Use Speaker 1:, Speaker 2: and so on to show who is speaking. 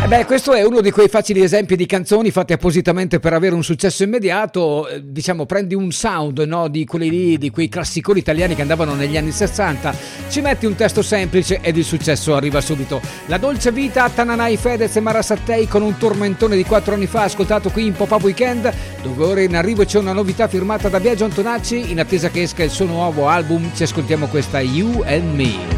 Speaker 1: Questo è uno di quei facili esempi di canzoni fatte appositamente per avere un successo immediato. Diciamo, prendi un sound, no, di quelli lì, di quei classiconi italiani che andavano negli anni 60, ci metti un testo semplice ed il successo arriva subito. La dolce vita, Tananai Fedez e Mara Sattei con un tormentone di 4 anni fa, ascoltato qui in Pop-Up Weekend, dove ora in arrivo c'è una novità firmata da Biagio Antonacci. In attesa che esca il suo nuovo album, ci ascoltiamo questa You and Me.